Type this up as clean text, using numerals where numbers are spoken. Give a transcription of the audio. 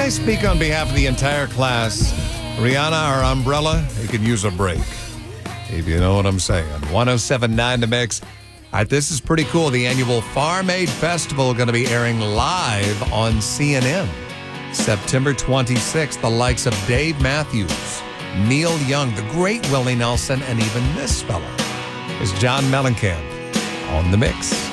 I speak on behalf of the entire class, Rihanna, our umbrella, you can use a break. If you know what I'm saying. 107.9 The Mix. All right, this is pretty cool. The annual Farm Aid Festival going to be airing live on CNN. September 26th, the likes of Dave Matthews, Neil Young, the great Willie Nelson, and even this fella is John Mellencamp on The Mix.